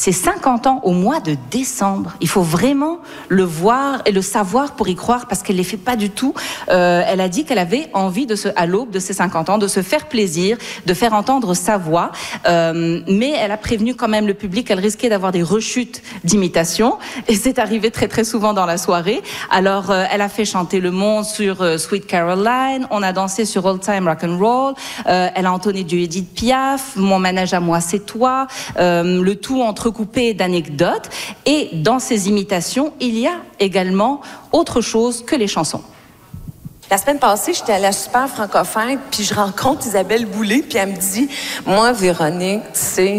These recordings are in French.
ses 50 ans au mois de décembre. Il faut vraiment le voir et le savoir pour y croire, parce qu'elle ne les fait pas du tout. Elle a dit qu'elle avait envie, à l'aube de ses 50 ans, de se faire plaisir, de faire entendre sa voix. Mais elle a prévenu quand même le public qu'elle risquait d'avoir des rechutes d'imitation. Et c'est arrivé très très souvent dans la soirée. Alors, elle a fait chanter le monde sur Sweet Caroline. On a dansé sur Old Time Rock'n'Roll. Elle a entonné du Edith Piaf. Mon manège à moi, c'est toi. Le tout entrecoupé d'anecdotes. Et dans ces imitations, il y a également autre chose que les chansons. La semaine passée, j'étais à la Super Francophone, puis je rencontre Isabelle Boulay, puis elle me dit, moi, Véronique, tu sais,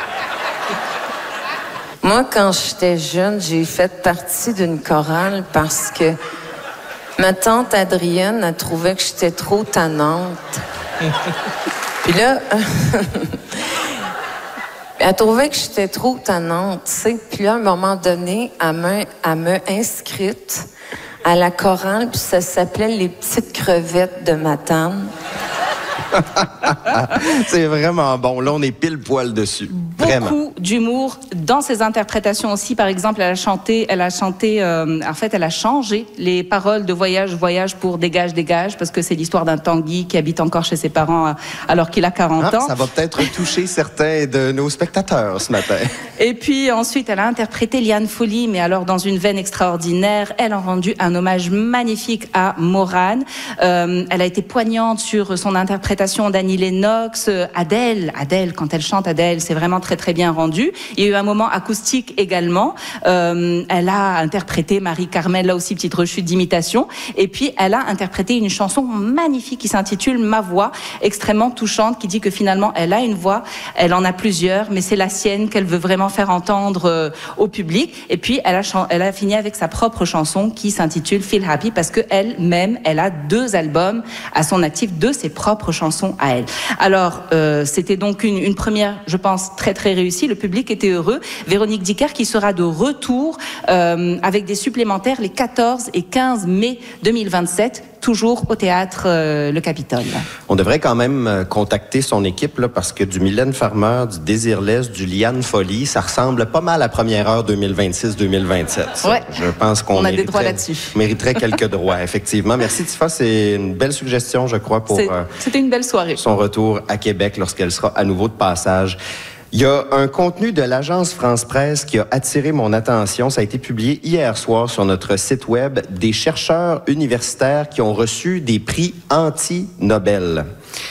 moi, quand j'étais jeune, j'ai fait partie d'une chorale parce que ma tante Adrienne a trouvé que j'étais trop tannante. Puis là, elle trouvait que j'étais trop tannante, tu sais. Puis là, à un moment donné, elle m'a inscrite à la chorale, puis ça s'appelait Les petites crevettes de Matane. C'est vraiment bon. Là, on est pile poil dessus. Beaucoup d'humour dans ses interprétations aussi. Par exemple, elle a chanté, en fait, elle a changé les paroles de Voyage, voyage pour Dégage, dégage, parce que c'est l'histoire d'un Tanguy qui habite encore chez ses parents alors qu'il a 40 ans. Ça va peut-être toucher certains de nos spectateurs ce matin. Et puis ensuite, elle a interprété Liane Folly, mais alors dans une veine extraordinaire. Elle a rendu un hommage magnifique à Morane. Elle a été poignante sur son interprétation d'Annie Lennox. Adèle, quand elle chante Adèle, c'est vraiment très très bien rendu. Il y a eu un moment acoustique également. Elle a interprété Marie-Carmel, là aussi petite rechute d'imitation. Et puis elle a interprété une chanson magnifique qui s'intitule Ma voix, extrêmement touchante, qui dit que finalement elle a une voix, elle en a plusieurs, mais c'est la sienne qu'elle veut vraiment faire entendre au public. Et puis elle a fini avec sa propre chanson qui s'intitule Feel Happy, parce que elle-même, elle a 2 albums à son actif de ses propres chansons à elle. Alors, c'était donc une première, je pense, très très réussie. Le public était heureux. Véronique Dicker qui sera de retour avec des supplémentaires les 14 et 15 mai 2027, toujours au théâtre Le Capitole. On devrait quand même contacter son équipe, là, parce que du Mylène Farmer, du Désirless, du Liane Folly, ça ressemble pas mal à Première Heure 2026-2027. Ouais. Je pense qu'on a des droits là-dessus. Mériterait quelques droits, effectivement. Merci Tifa, c'est une belle suggestion, je crois, pour c'était une belle soirée. Son retour à Québec lorsqu'elle sera à nouveau de passage. Il y a un contenu de l'agence France-Presse qui a attiré mon attention. Ça a été publié hier soir sur notre site web. Des chercheurs universitaires qui ont reçu des prix anti-Nobel.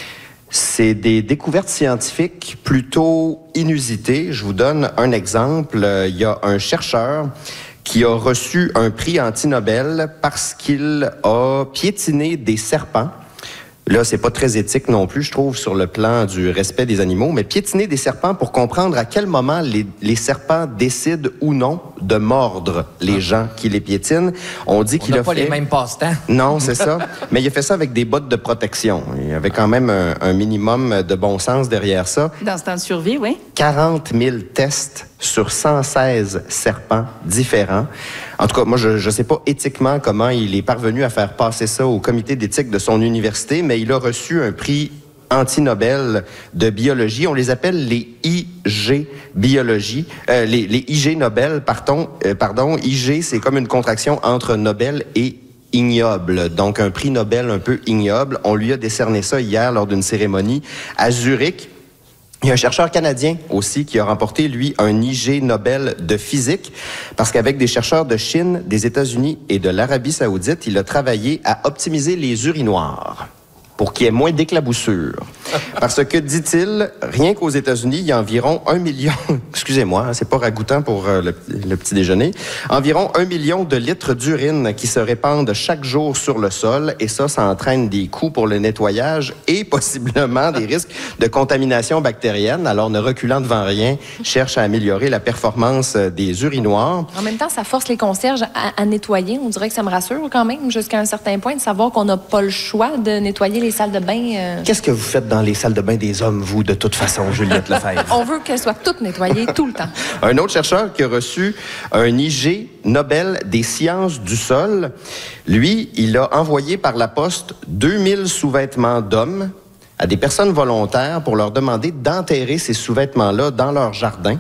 C'est des découvertes scientifiques plutôt inusitées. Je vous donne un exemple. Il y a un chercheur qui a reçu un prix anti-Nobel parce qu'il a piétiné des serpents. Là, c'est pas très éthique non plus, je trouve, sur le plan du respect des animaux, mais piétiner des serpents pour comprendre à quel moment les serpents décident ou non de mordre les gens qui les piétinent. On dit qu'il a pas fait... les mêmes passe-temps. Non, c'est ça. Mais il a fait ça avec des bottes de protection. Il y avait quand même un minimum de bon sens derrière ça. D'instinct de survie, oui. 40 000 tests sur 116 serpents différents. En tout cas, moi, je ne sais pas éthiquement comment il est parvenu à faire passer ça au comité d'éthique de son université, mais il a reçu un prix anti-Nobel de biologie. On les appelle les IG biologie, les IG Nobel, pardon. IG, c'est comme une contraction entre Nobel et ignoble. Donc, un prix Nobel un peu ignoble. On lui a décerné ça hier lors d'une cérémonie à Zurich. Il y a un chercheur canadien aussi qui a remporté, lui, un IG Nobel de physique parce qu'avec des chercheurs de Chine, des États-Unis et de l'Arabie saoudite, il a travaillé à optimiser les urinoirs pour qu'il y ait moins d'éclaboussures. Parce que, dit-il, rien qu'aux États-Unis, il y a environ 1 million... Excusez-moi, c'est pas ragoûtant pour le petit déjeuner. Environ 1 million de litres d'urine qui se répandent chaque jour sur le sol. Et ça entraîne des coûts pour le nettoyage et possiblement des risques de contamination bactérienne. Alors, ne reculant devant rien, cherche à améliorer la performance des urinoirs. En même temps, ça force les concierges à nettoyer. On dirait que ça me rassure quand même, jusqu'à un certain point, de savoir qu'on n'a pas le choix de nettoyer les salles de bain. Qu'est-ce que vous faites dans les salles de bain des hommes, vous, de toute façon, Juliette Lefebvre? On veut qu'elles soient toutes nettoyées tout le temps. Un autre chercheur qui a reçu un IG Nobel des sciences du sol, lui, il a envoyé par la poste 2000 sous-vêtements d'hommes à des personnes volontaires pour leur demander d'enterrer ces sous-vêtements-là dans leur jardin.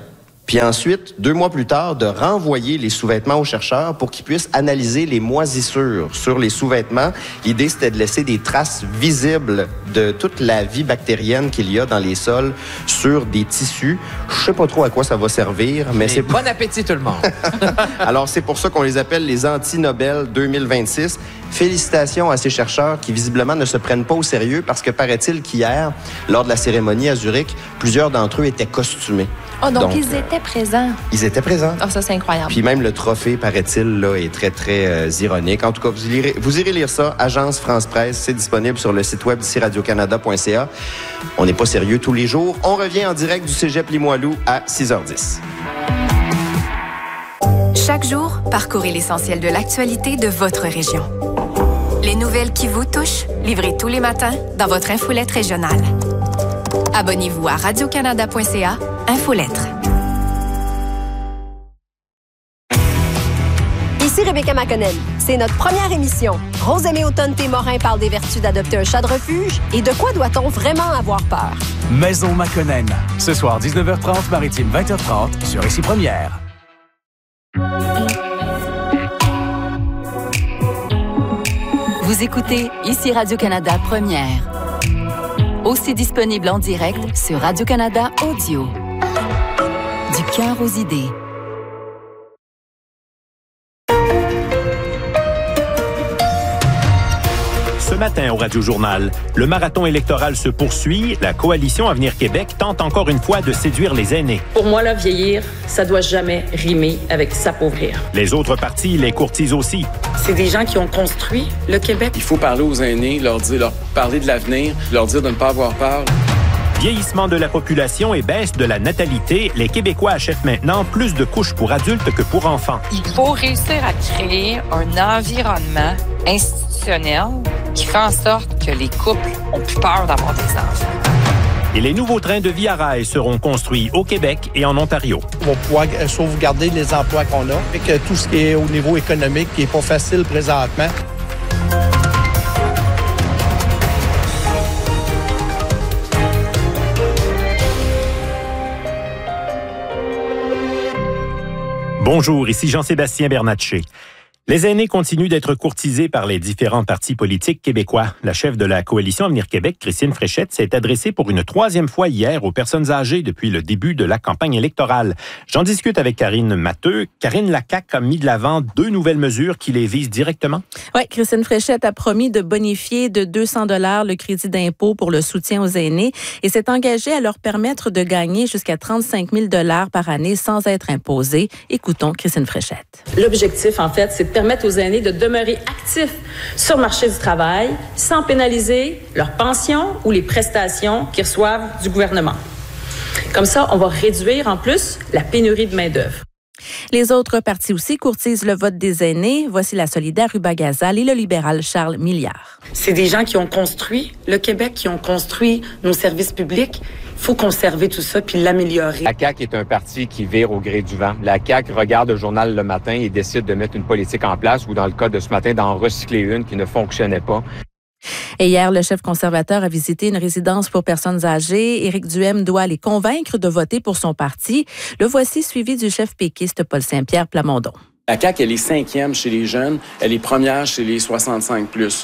Puis ensuite, 2 mois plus tard, de renvoyer les sous-vêtements aux chercheurs pour qu'ils puissent analyser les moisissures sur les sous-vêtements. L'idée, c'était de laisser des traces visibles de toute la vie bactérienne qu'il y a dans les sols sur des tissus. Je sais pas trop à quoi ça va servir, mais c'est... Bon appétit tout le monde! Alors, c'est pour ça qu'on les appelle les anti-Nobel 2026. Félicitations à ces chercheurs qui, visiblement, ne se prennent pas au sérieux parce que, paraît-il qu'hier, lors de la cérémonie à Zurich, plusieurs d'entre eux étaient costumés. Oh, donc ils étaient présents. Ils étaient présents. Oh, ça, c'est incroyable. Puis même le trophée, paraît-il, là, est très, très ironique. En tout cas, vous irez lire ça. Agence France-Presse, c'est disponible sur le site web d'ici radiocanada.ca. On n'est pas sérieux tous les jours. On revient en direct du Cégep Limoilou à 6h10. Chaque jour, parcourez l'essentiel de l'actualité de votre région. Les nouvelles qui vous touchent, livrées tous les matins dans votre infolette régionale. Abonnez-vous à radiocanada.ca, Infolettre. Ici Rebecca McConnell. C'est notre première émission. Rosemée Automne-Témorin parle des vertus d'adopter un chat de refuge et de quoi doit-on vraiment avoir peur. Maison McConnell. Ce soir, 19h30, Maritime 20h30, sur Ici Première. Vous écoutez Ici Radio-Canada Première. Aussi disponible en direct sur Radio-Canada Audio. Du cœur aux idées. Ce matin au Radio-Journal, le marathon électoral se poursuit. La coalition Avenir Québec tente encore une fois de séduire les aînés. Pour moi, là, vieillir, ça doit jamais rimer avec s'appauvrir. Les autres partis les courtisent aussi. C'est des gens qui ont construit le Québec. Il faut parler aux aînés, leur parler de l'avenir, leur dire de ne pas avoir peur. Vieillissement de la population et baisse de la natalité, les Québécois achètent maintenant plus de couches pour adultes que pour enfants. Il faut réussir à créer un environnement institutionnel qui fait en sorte que les couples ont plus peur d'avoir des enfants. Et les nouveaux trains de Via Rail seront construits au Québec et en Ontario. On va pouvoir sauvegarder les emplois qu'on a et que tout ce qui est au niveau économique qui n'est pas facile présentement. Bonjour, ici Jean-Sébastien Bernatchez. Les aînés continuent d'être courtisés par les différents partis politiques québécois. La chef de la coalition Avenir Québec, Christine Fréchette, s'est adressée pour une 3e fois hier aux personnes âgées depuis le début de la campagne électorale. J'en discute avec Karine Matteux. Karine, la CAQ a mis de l'avant 2 nouvelles mesures qui les visent directement. Oui, Christine Fréchette a promis de bonifier de 200 $ le crédit d'impôt pour le soutien aux aînés et s'est engagée à leur permettre de gagner jusqu'à 35 000 $ par année sans être imposés. Écoutons Christine Fréchette. L'objectif, en fait, c'est de permettre aux aînés de demeurer actifs sur le marché du travail sans pénaliser leur pension ou les prestations qu'ils reçoivent du gouvernement. Comme ça, on va réduire en plus la pénurie de main-d'œuvre. Les autres partis aussi courtisent le vote des aînés. Voici la solidaire Ruba Gazal et le libéral Charles Milliard. C'est des gens qui ont construit le Québec, qui ont construit nos services publics. Il faut conserver tout ça puis l'améliorer. La CAQ est un parti qui vire au gré du vent. La CAQ regarde le journal le matin et décide de mettre une politique en place ou, dans le cas de ce matin, d'en recycler une qui ne fonctionnait pas. Et hier, le chef conservateur a visité une résidence pour personnes âgées. Éric Duhem doit les convaincre de voter pour son parti. Le voici suivi du chef péquiste Paul Saint-Pierre Plamondon. La CAQ, elle est 5e chez les jeunes, elle est première chez les 65+.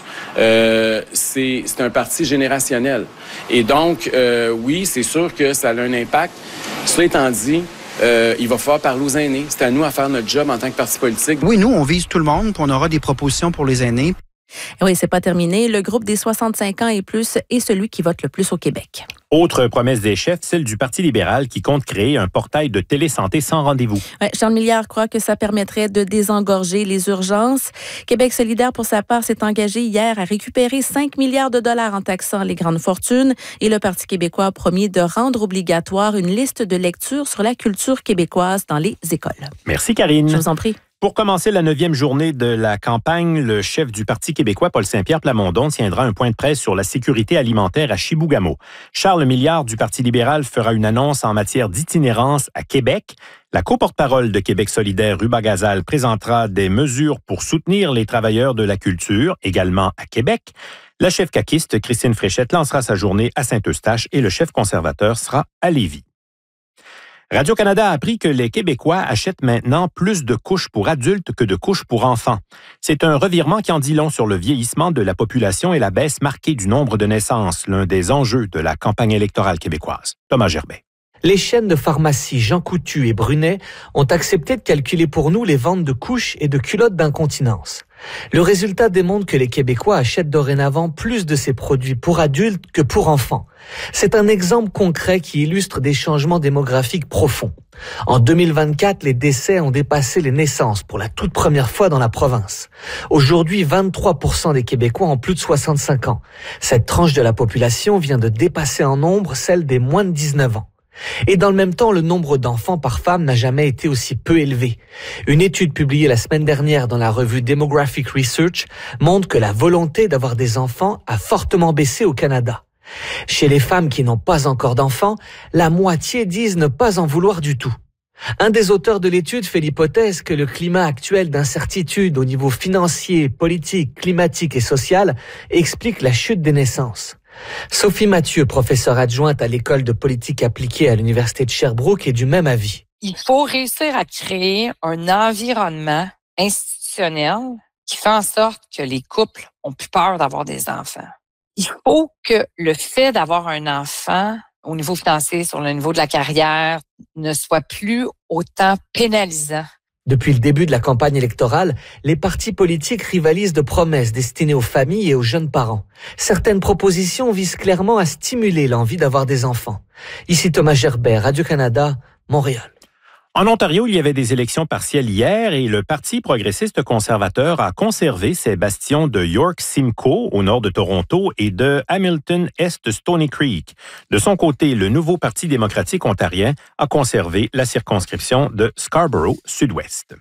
C'est un parti générationnel. Et donc, oui, c'est sûr que ça a un impact. Cela étant dit, il va falloir parler aux aînés. C'est à nous à faire notre job en tant que parti politique. Oui, nous, on vise tout le monde, puis on aura des propositions pour les aînés. Oui, c'est pas terminé. Le groupe des 65 ans et plus est celui qui vote le plus au Québec. Autre promesse des chefs, celle du Parti libéral qui compte créer un portail de télésanté sans rendez-vous. Ouais, Charles Milliard croit que ça permettrait de désengorger les urgences. Québec solidaire, pour sa part, s'est engagé hier à récupérer 5 milliards de dollars en taxant les grandes fortunes. Et le Parti québécois a promis de rendre obligatoire une liste de lecture sur la culture québécoise dans les écoles. Merci, Karine. Je vous en prie. Pour commencer la 9e journée de la campagne, le chef du Parti québécois, Paul Saint-Pierre Plamondon, tiendra un point de presse sur la sécurité alimentaire à Chibougamau. Charles Milliard du Parti libéral fera une annonce en matière d'itinérance à Québec. La co-porte-parole de Québec solidaire, Ruba Gazal, présentera des mesures pour soutenir les travailleurs de la culture, également à Québec. La chef caquiste, Christine Fréchette, lancera sa journée à Saint-Eustache et le chef conservateur sera à Lévis. Radio-Canada a appris que les Québécois achètent maintenant plus de couches pour adultes que de couches pour enfants. C'est un revirement qui en dit long sur le vieillissement de la population et la baisse marquée du nombre de naissances, l'un des enjeux de la campagne électorale québécoise. Thomas Gerbet. Les chaînes de pharmacie Jean Coutu et Brunet ont accepté de calculer pour nous les ventes de couches et de culottes d'incontinence. Le résultat démontre que les Québécois achètent dorénavant plus de ces produits pour adultes que pour enfants. C'est un exemple concret qui illustre des changements démographiques profonds. En 2024, les décès ont dépassé les naissances pour la toute première fois dans la province. Aujourd'hui, 23% des Québécois ont plus de 65 ans. Cette tranche de la population vient de dépasser en nombre celle des moins de 19 ans. Et dans le même temps, le nombre d'enfants par femme n'a jamais été aussi peu élevé. Une étude publiée la semaine dernière dans la revue Demographic Research montre que la volonté d'avoir des enfants a fortement baissé au Canada. Chez les femmes qui n'ont pas encore d'enfants, la moitié disent ne pas en vouloir du tout. Un des auteurs de l'étude fait l'hypothèse que le climat actuel d'incertitude au niveau financier, politique, climatique et social explique la chute des naissances. Sophie Mathieu, professeure adjointe à l'École de politique appliquée à l'Université de Sherbrooke, est du même avis. Il faut réussir à créer un environnement institutionnel qui fait en sorte que les couples ont plus peur d'avoir des enfants. Il faut que le fait d'avoir un enfant au niveau financier, sur le niveau de la carrière, ne soit plus autant pénalisant. Depuis le début de la campagne électorale, les partis politiques rivalisent de promesses destinées aux familles et aux jeunes parents. Certaines propositions visent clairement à stimuler l'envie d'avoir des enfants. Ici Thomas Gerbet, Radio-Canada, Montréal. En Ontario, il y avait des élections partielles hier et le Parti progressiste conservateur a conservé ses bastions de York Simcoe au nord de Toronto et de Hamilton Est Stony Creek. De son côté, le nouveau Parti démocratique ontarien a conservé la circonscription de Scarborough Sud-Ouest.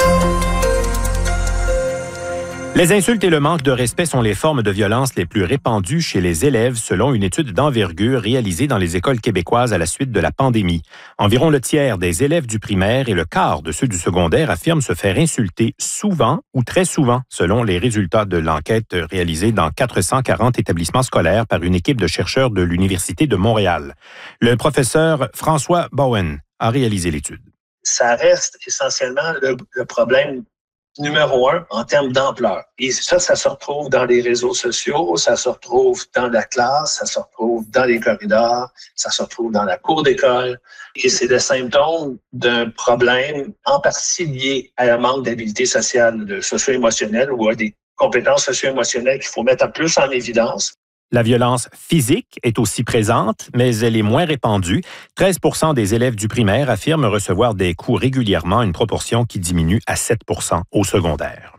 Les insultes et le manque de respect sont les formes de violence les plus répandues chez les élèves selon une étude d'envergure réalisée dans les écoles québécoises à la suite de la pandémie. Environ le tiers des élèves du primaire et le quart de ceux du secondaire affirment se faire insulter souvent ou très souvent, selon les résultats de l'enquête réalisée dans 440 établissements scolaires par une équipe de chercheurs de l'Université de Montréal. Le professeur François Bowen a réalisé l'étude. Ça reste essentiellement le problème numéro 1 en termes d'ampleur. Et ça se retrouve dans les réseaux sociaux, ça se retrouve dans la classe, ça se retrouve dans les corridors, ça se retrouve dans la cour d'école. Et c'est le symptôme d'un problème en partie lié à un manque d'habilité sociale, socio-émotionnelle ou à des compétences socio-émotionnelles qu'il faut mettre plus en évidence. La violence physique est aussi présente, mais elle est moins répandue. 13% des élèves du primaire affirment recevoir des coups régulièrement, une proportion qui diminue à 7% au secondaire.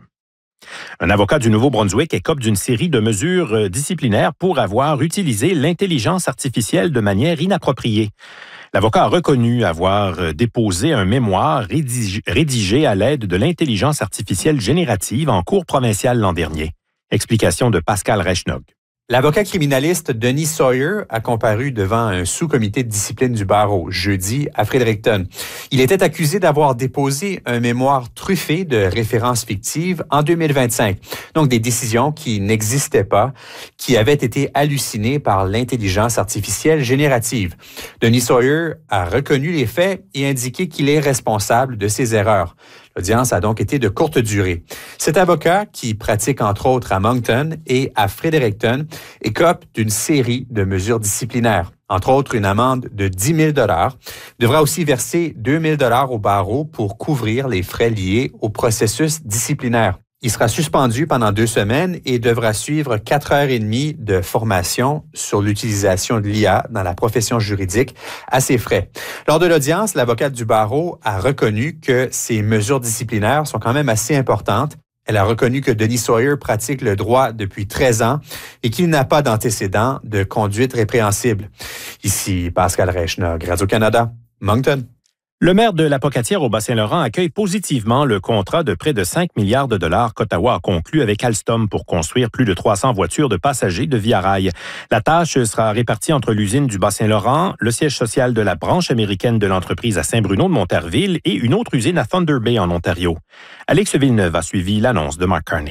Un avocat du Nouveau-Brunswick écope d'une série de mesures disciplinaires pour avoir utilisé l'intelligence artificielle de manière inappropriée. L'avocat a reconnu avoir déposé un mémoire rédigé à l'aide de l'intelligence artificielle générative en cour provinciale l'an dernier. Explication de Pascal Reichnog. L'avocat criminaliste Denis Sawyer a comparu devant un sous-comité de discipline du barreau jeudi à Fredericton. Il était accusé d'avoir déposé un mémoire truffé de références fictives en 2025. Donc des décisions qui n'existaient pas, qui avaient été hallucinées par l'intelligence artificielle générative. Denis Sawyer a reconnu les faits et indiqué qu'il est responsable de ses erreurs. L'audience a donc été de courte durée. Cet avocat, qui pratique entre autres à Moncton et à Fredericton, écope d'une série de mesures disciplinaires. Entre autres, une amende de 10 000 $, devra aussi verser 2 000 $ au barreau pour couvrir les frais liés au processus disciplinaire. Il sera suspendu pendant 2 semaines et devra suivre 4h30 de formation sur l'utilisation de l'IA dans la profession juridique à ses frais. Lors de l'audience, l'avocate du barreau a reconnu que ces mesures disciplinaires sont quand même assez importantes. Elle a reconnu que Denis Sawyer pratique le droit depuis 13 ans et qu'il n'a pas d'antécédent de conduite répréhensible. Ici Pascal Reichnog, Radio-Canada, Moncton. Le maire de la Pocatière au Bas-Saint-Laurent accueille positivement le contrat de près de 5 milliards de dollars qu'Ottawa a conclu avec Alstom pour construire plus de 300 voitures de passagers de Via Rail. La tâche sera répartie entre l'usine du Bas-Saint-Laurent, le siège social de la branche américaine de l'entreprise à Saint-Bruno de Montarville et une autre usine à Thunder Bay en Ontario. Alex Villeneuve a suivi l'annonce de Mark Carney.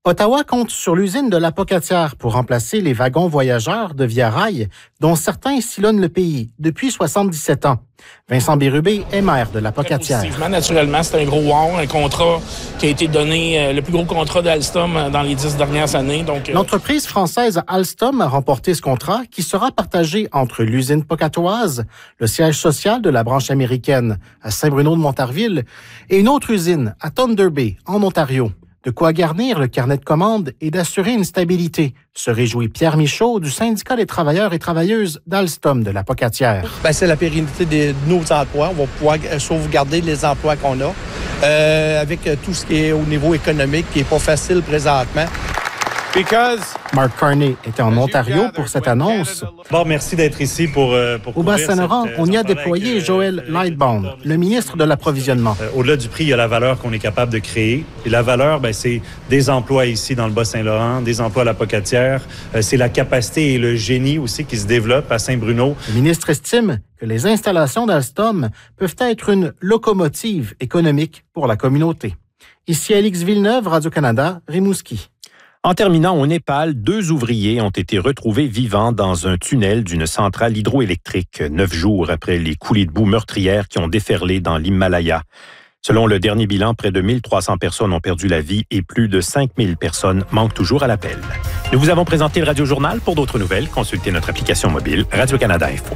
Ottawa compte sur l'usine de la Pocatière pour remplacer les wagons voyageurs de Via Rail, dont certains sillonnent le pays depuis 77 ans. Vincent Bérubé est maire de la Pocatière. Naturellement, c'est un gros wow, un contrat qui a été donné, le plus gros contrat d'Alstom dans les 10 dernières années. L'entreprise française Alstom a remporté ce contrat qui sera partagé entre l'usine pocatoise, le siège social de la branche américaine à Saint-Bruno-de-Montarville et une autre usine à Thunder Bay, en Ontario. De quoi garnir le carnet de commandes et d'assurer une stabilité, se réjouit Pierre Michaud du syndicat des travailleurs et travailleuses d'Alstom de la Pocatière. C'est la pérennité de nos emplois. On va pouvoir sauvegarder les emplois qu'on a avec tout ce qui est au niveau économique qui n'est pas facile présentement. Mark Carney était en Ontario pour cette annonce. Bon, merci d'être ici pour au Bas-Saint-Laurent, on y a déployé Joël Lightbound, le ministre de l'Approvisionnement. Au-delà du prix, il y a la valeur qu'on est capable de créer. Et la valeur, c'est des emplois ici dans le Bas-Saint-Laurent, des emplois à la Pocatière. C'est la capacité et le génie aussi qui se développent à Saint-Bruno. Le ministre estime que les installations d'Alstom peuvent être une locomotive économique pour la communauté. Ici Alix Villeneuve, Radio-Canada, Rimouski. En terminant, au Népal, 2 ouvriers ont été retrouvés vivants dans un tunnel d'une centrale hydroélectrique 9 jours après les coulées de boue meurtrières qui ont déferlé dans l'Himalaya. Selon le dernier bilan, près de 1300 personnes ont perdu la vie et plus de 5000 personnes manquent toujours à l'appel. Nous vous avons présenté le Radio Journal. Pour d'autres nouvelles, consultez notre application mobile Radio-Canada Info.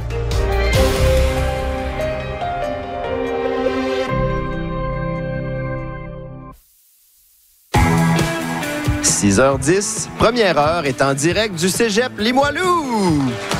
6h10, première heure est en direct du Cégep Limoilou.